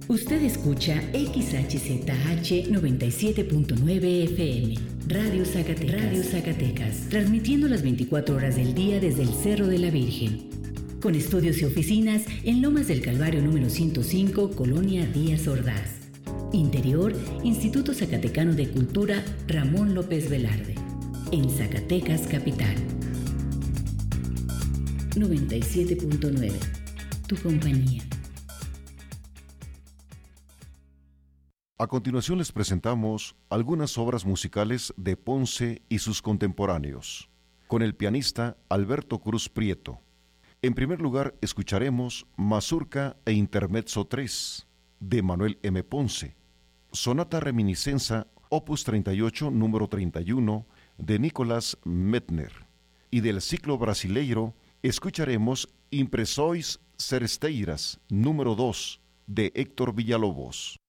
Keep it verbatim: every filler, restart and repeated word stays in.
Usted escucha X H Z H noventa y siete punto nueve F M, Radio Zacatecas, Radio Zacatecas, transmitiendo las veinticuatro horas del día desde el Cerro de la Virgen. Con estudios y oficinas en Lomas del Calvario número ciento cinco, Colonia Díaz Ordaz. Interior, Instituto Zacatecano de Cultura Ramón López Velarde. En Zacatecas, capital. noventa y siete punto nueve. Tu compañía. A continuación les presentamos algunas obras musicales de Ponce y sus contemporáneos, con el pianista Alberto Cruz Prieto. En primer lugar, escucharemos Mazurca e Intermezzo tres, de Manuel M. Ponce, Sonata Reminiscenza, opus treinta y ocho, número treinta y uno, de Nicolás Mettner, y del ciclo brasileiro escucharemos Impressões Ceresteiras, número dos, de Héctor Villalobos.